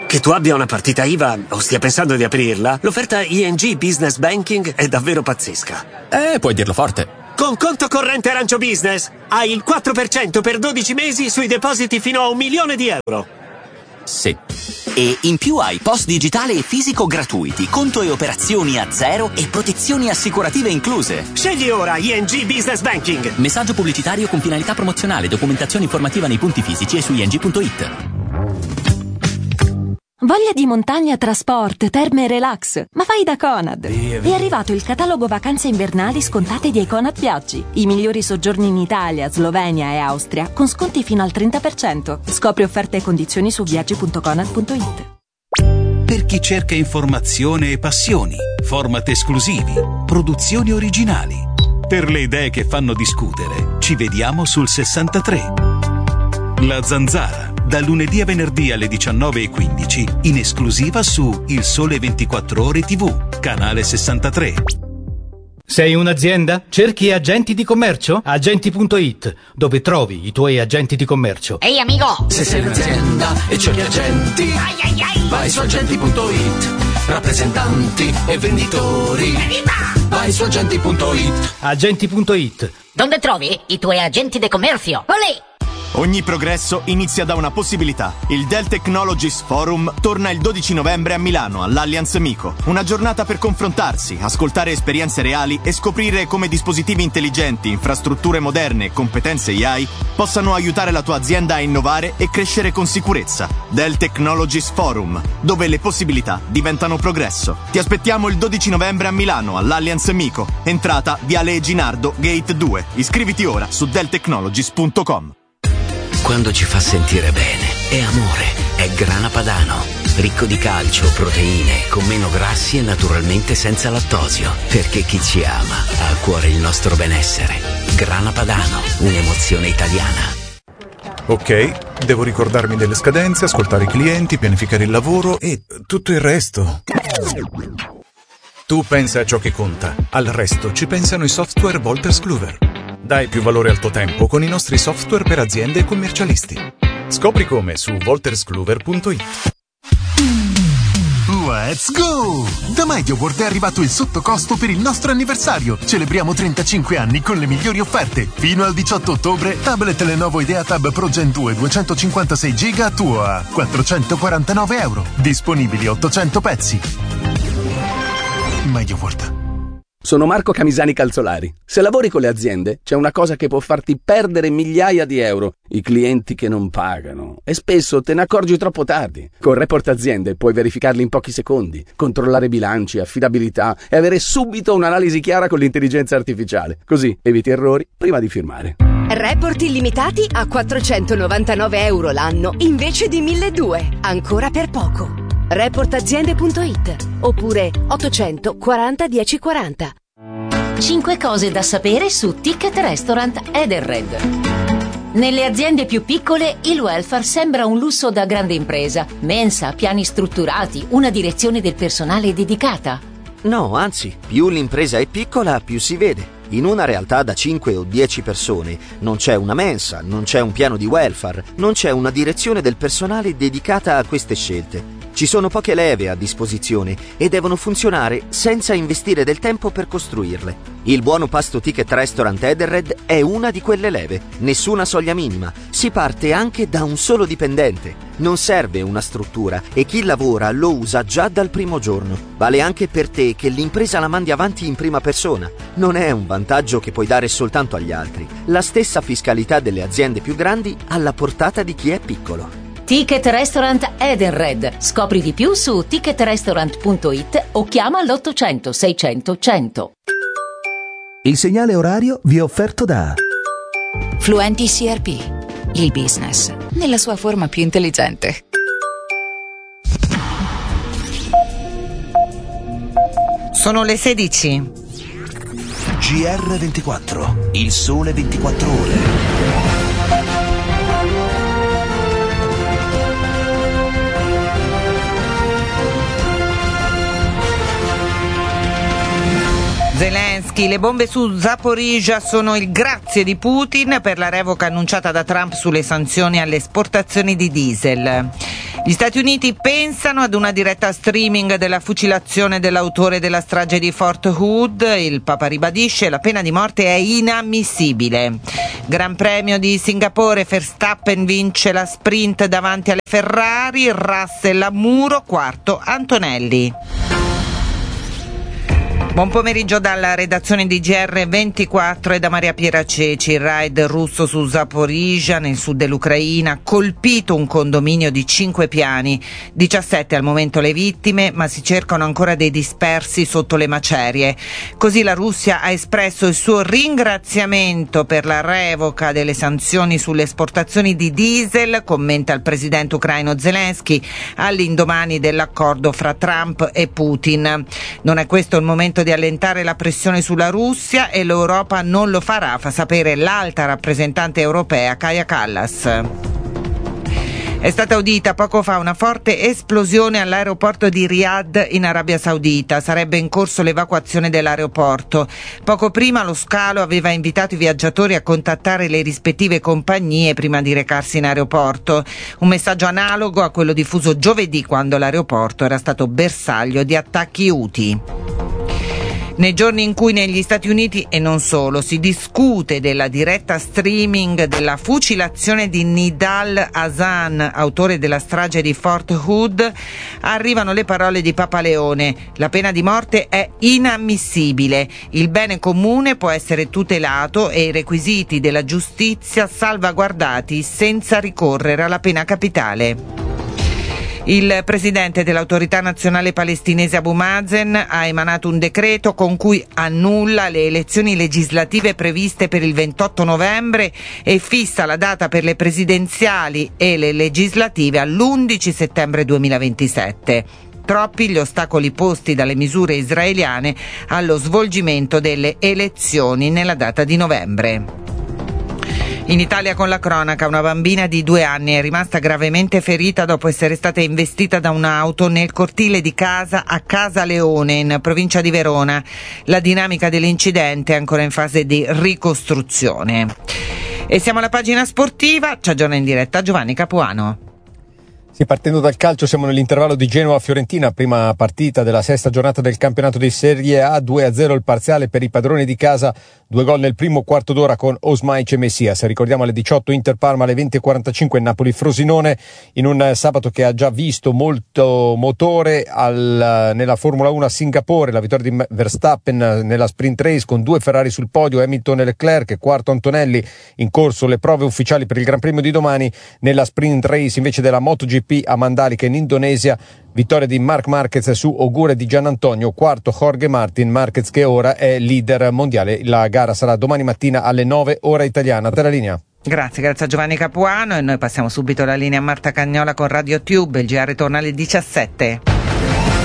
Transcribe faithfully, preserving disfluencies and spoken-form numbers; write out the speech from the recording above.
Che tu abbia una partita I V A o stia pensando di aprirla, l'offerta I N G Business Banking è davvero pazzesca. Eh, puoi dirlo forte. Con conto corrente Arancio Business hai il quattro per cento per dodici mesi sui depositi fino a un milione di euro. Sì. E in più hai post digitale e fisico gratuiti, conto e operazioni a zero e protezioni assicurative incluse. Scegli ora I N G Business Banking. Messaggio pubblicitario con finalità promozionale, documentazione informativa nei punti fisici e su i n g punto i t. Voglia di montagna, trasport, terme e relax? Ma fai da Conad! È arrivato il catalogo vacanze invernali scontate di Econad Viaggi. I migliori soggiorni in Italia, Slovenia e Austria con sconti fino al trenta per cento. Scopri offerte e condizioni su viaggi punto conad punto i t. Per chi cerca informazione e passioni, format esclusivi, produzioni originali. Per le idee che fanno discutere, ci vediamo sul sessantatré. La Zanzara, da lunedì a venerdì alle diciannove e quindici, in esclusiva su Il Sole ventiquattro Ore tivù, canale sessantatré. Sei un'azienda? Cerchi agenti di commercio? Agenti punto i t, dove trovi i tuoi agenti di commercio. Ehi amico! Se sei un'azienda e cerchi agenti, Ai ai ai! vai su agenti punto i t. Rappresentanti e venditori, Evviva! vai su agenti punto i t. Agenti punto i t. Dove trovi i tuoi agenti di commercio? Olè! Ogni progresso inizia da una possibilità. Il Dell Technologies Forum torna il dodici novembre a Milano, all'Allianz Mico. Una giornata per confrontarsi, ascoltare esperienze reali e scoprire come dispositivi intelligenti, infrastrutture moderne e competenze A I possano aiutare la tua azienda a innovare e crescere con sicurezza. Dell Technologies Forum, dove le possibilità diventano progresso. Ti aspettiamo il dodici novembre a Milano, all'Allianz Mico. Entrata Viale Eginardo, Gate due. Iscriviti ora su dell technologies punto com. Quando ci fa sentire bene, è amore, è Grana Padano. Ricco di calcio, proteine, con meno grassi e naturalmente senza lattosio. Perché chi ci ama ha a cuore il nostro benessere. Grana Padano, un'emozione italiana. Ok, devo ricordarmi delle scadenze, ascoltare i clienti, pianificare il lavoro e tutto il resto. Tu pensa a ciò che conta, al resto ci pensano i software Wolters Kluwer. Dai più valore al tuo tempo con i nostri software per aziende e commercialisti. Scopri come su wolters kluwer punto i t. Let's go! Da MediaWorld è arrivato il sottocosto per il nostro anniversario. Celebriamo trentacinque anni con le migliori offerte. Fino al diciotto ottobre, tablet Lenovo IdeaTab Pro Gen due duecentocinquantasei giga a tuo a quattrocentoquarantanove euro. Disponibili ottocento pezzi. MediaWorld. Sono Marco Camisani Calzolari. Se lavori con le aziende, c'è una cosa che può farti perdere migliaia di euro: i clienti che non pagano. E spesso te ne accorgi troppo tardi. Con Report Aziende puoi verificarli in pochi secondi, controllare bilanci, affidabilità e avere subito un'analisi chiara con l'intelligenza artificiale. Così eviti errori prima di firmare. Report illimitati a quattrocentonovantanove euro l'anno invece di milleduecento. Ancora per poco. report aziende punto i t oppure ottocento quaranta dieci quaranta. cinque cose da sapere su Ticket Restaurant Edenred. Nelle aziende più piccole il welfare sembra un lusso da grande impresa. Mensa, piani strutturati, una direzione del personale dedicata. No, anzi, più l'impresa è piccola, più si vede. In una realtà da cinque o dieci persone non c'è una mensa, non c'è un piano di welfare, non c'è una direzione del personale dedicata a queste scelte. Ci sono poche leve a disposizione e devono funzionare senza investire del tempo per costruirle. Il buono pasto Ticket Restaurant Edenred è una di quelle leve. Nessuna soglia minima. Si parte anche da un solo dipendente. Non serve una struttura e chi lavora lo usa già dal primo giorno. Vale anche per te che l'impresa la mandi avanti in prima persona. Non è un vantaggio che puoi dare soltanto agli altri. La stessa fiscalità delle aziende più grandi alla portata di chi è piccolo. Ticket Restaurant Edenred. Scopri di più su ticket restaurant punto i t o chiama all'ottocento seicento cento. Il segnale orario vi è offerto da Fluenti C R P, il business nella sua forma più intelligente. Sono le sedici. G R ventiquattro, il sole ventiquattro ore. Zelensky, le bombe su Zaporizhzhia sono il grazie di Putin per la revoca annunciata da Trump sulle sanzioni alle esportazioni di diesel. Gli Stati Uniti pensano ad una diretta streaming della fucilazione dell'autore della strage di Fort Hood. Il Papa ribadisce: la pena di morte è inammissibile. Gran Premio di Singapore, Verstappen vince la sprint davanti alle Ferrari, Russell a muro, quarto Antonelli. Buon pomeriggio dalla redazione di G R ventiquattro e da Maria Piera Ceci. Il raid russo su Zaporizhzhia, nel sud dell'Ucraina, ha colpito un condominio di cinque piani. diciassette al momento le vittime, ma si cercano ancora dei dispersi sotto le macerie. Così la Russia ha espresso il suo ringraziamento per la revoca delle sanzioni sulle esportazioni di diesel, commenta il presidente ucraino Zelensky, all'indomani dell'accordo fra Trump e Putin. Non è questo il momento di allentare la pressione sulla Russia e l'Europa non lo farà, fa sapere l'alta rappresentante europea Kaja Kallas. È stata udita poco fa una forte esplosione all'aeroporto di Riyadh in Arabia Saudita. Sarebbe in corso l'evacuazione dell'aeroporto. Poco prima lo scalo aveva invitato i viaggiatori a contattare le rispettive compagnie prima di recarsi in aeroporto. Un messaggio analogo a quello diffuso giovedì, quando l'aeroporto era stato bersaglio di attacchi Houthi. Nei giorni in cui negli Stati Uniti e non solo si discute della diretta streaming della fucilazione di Nidal Hasan, autore della strage di Fort Hood, arrivano le parole di Papa Leone: la pena di morte è inammissibile, il bene comune può essere tutelato e i requisiti della giustizia salvaguardati senza ricorrere alla pena capitale. Il presidente dell'autorità nazionale palestinese Abu Mazen ha emanato un decreto con cui annulla le elezioni legislative previste per il ventotto novembre e fissa la data per le presidenziali e le legislative all'undici settembre duemilaventisette. Troppi gli ostacoli posti dalle misure israeliane allo svolgimento delle elezioni nella data di novembre. In Italia con la cronaca, una bambina di due anni è rimasta gravemente ferita dopo essere stata investita da un'auto nel cortile di casa a Casa Leone, in provincia di Verona. La dinamica dell'incidente è ancora in fase di ricostruzione. E siamo alla pagina sportiva, ci aggiorna in diretta Giovanni Capuano. Sì, partendo dal calcio siamo nell'intervallo di Genoa-Fiorentina, prima partita della sesta giornata del campionato di Serie A, due a zero il parziale per i padroni di casa, due gol nel primo quarto d'ora con Osmaic e Messias. Ricordiamo alle diciotto Inter-Parma, alle venti e quarantacinque Napoli-Frosinone, in un sabato che ha già visto molto motore al, nella Formula uno a Singapore, la vittoria di Verstappen nella sprint race con due Ferrari sul podio, Hamilton e Leclerc, quarto Antonelli, in corso le prove ufficiali per il Gran Premio di domani. Nella sprint race invece della MotoGP a Mandalika in Indonesia, vittoria di Marc Marquez su Ogure di Gianantonio, quarto Jorge Martin, Marquez che ora è leader mondiale. La gara sarà domani mattina alle nove ora italiana. Te la linea. Grazie, grazie a Giovanni Capuano e noi passiamo subito la linea a Marta Cagnola con Radio Tube. Il G R torna alle diciassette.